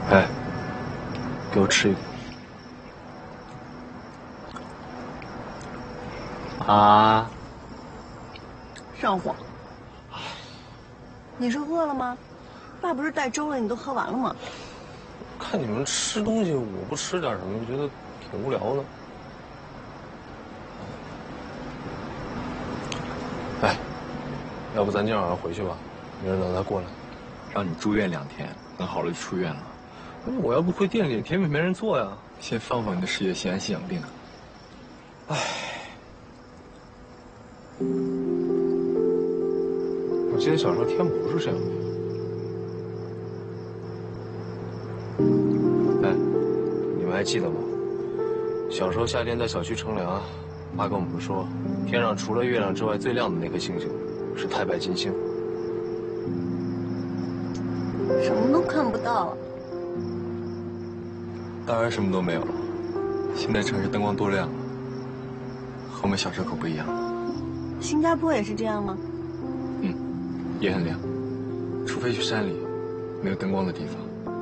哎，给我吃一个。啊！ 上火。你是饿了吗？爸不是带粥了，你都喝完了吗？ 看你们吃东西，我不吃点什么，觉得挺无聊的。哎，要不咱今晚上回去吧，明儿等他过来。 让你住院2天，等好了就出院了。 我要不回店里，甜品没人做呀。 先放放你的事业，先安心养病。 唉，我记得小时候天不是这样的。哎，你们还记得吗？小时候夏天在小区乘凉，妈跟我们说，天上除了月亮之外最亮的那颗星星是太白金星。 什么都看不到。 当然什么都没有了。现在城市灯光多亮啊，和我们小时候可不一样。 新加坡也是这样吗？ 也很亮，除非去山里没有灯光的地方。